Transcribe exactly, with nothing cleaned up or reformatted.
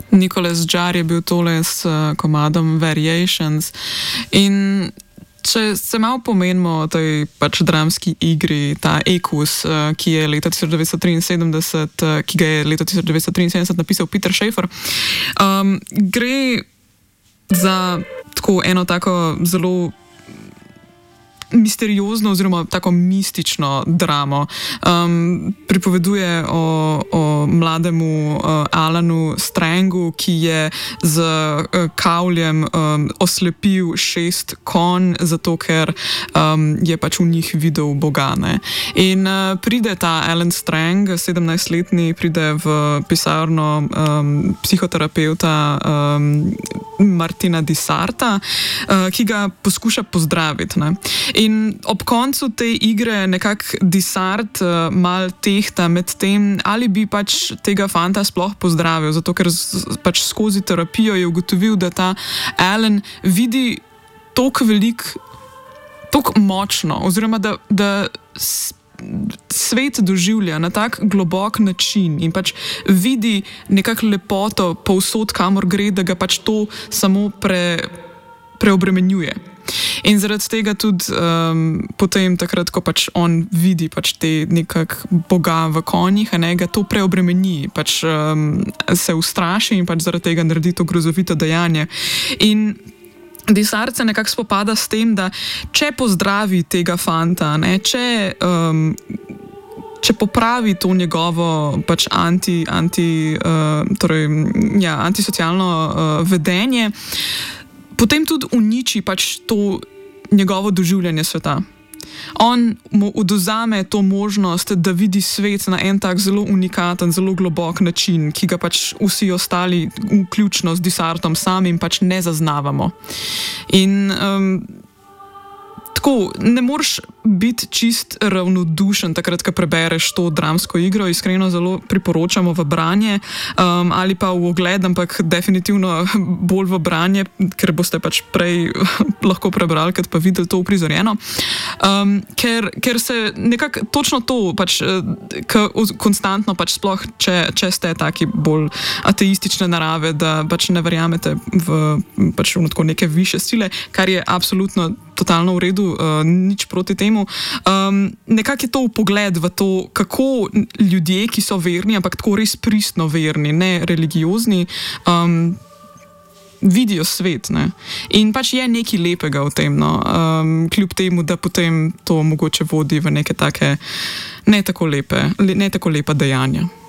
Nicholas Jar je bil tole s uh, komadom Variations in če se malo pomenimo o tej pač dramski igri, ta Equus, uh, ki je leta tisoč devetsto triinsedemdeset, uh, ki ga je leta tisoč devetsto triinsedemdeset napisal Peter Shaffer, um, gre za tako eno tako zelo misteriozno oziroma tako mistično dramo. Um, pripoveduje o, o mlademu uh, Alanu Strangu, ki je z uh, kavljem um, oslepil šest konj, zato ker um, je pač v njih videl Boga. Ne? In uh, pride ta Alan Strang, sedemnajstletni, pride v pisarno um, psihoterapeuta um, Martina Dysarta, uh, ki ga poskuša pozdraviti. Ne? In ob koncu te igre nekako Dysart uh, mal tehta med tem, ali bi pač tega fanta sploh pozdravil, zato ker z, pač skozi terapijo je ugotovil, da ta Alan vidi toliko velik, toliko močno, oziroma da, da svet doživlja na tak globok način in pač vidi nekako lepoto povsod, kamor gre, da ga pač to samo pre, preobremenjuje. In zaradi tega tudi um, potem takrat, ko pač on vidi pač te nekak Boga v konjih, a ne, ga to preobremeni, pač um, se ustraši in pač zaradi tega naredi to grozovito dejanje. In Dysart se nekako spopada s tem, da če pozdravi tega fanta, ne, če, um, če popravi to njegovo pač anti, anti, uh, torej, ja, antisocialno uh, vedenje, potem tudi uniči pač to njegovo doživljanje sveta. On mu odvzame to možnost, da vidi svet na en tak zelo unikaten, zelo globok način, ki ga pač vsi ostali, vključno z Dysartom samim, pač ne zaznavamo. In um, tako, ne moreš biti čist ravnodušen takrat, ko prebereš to dramsko igro, iskreno zelo priporočamo v branje um, ali pa v ogled, ampak definitivno bolj v branje, ker boste pač prej lahko prebrali, kot pa videli to uprizorjeno. Um, ker, ker se nekako točno to, pač, k, konstantno pač sploh, če, če ste taki bolj ateistične narave, da pač ne verjamete v pač v neke više sile, kar je absolutno totalno v redu, uh, nič proti temu. Um, nekako je to vpogled v to, kako ljudje, ki so verni, ampak tako res pristno verni, ne religiozni, um, vidijo svet. Ne? In pač je nekaj lepega v tem, no? um, kljub temu, da potem to mogoče vodi v neke take ne tako lepe, ne tako lepa dejanja.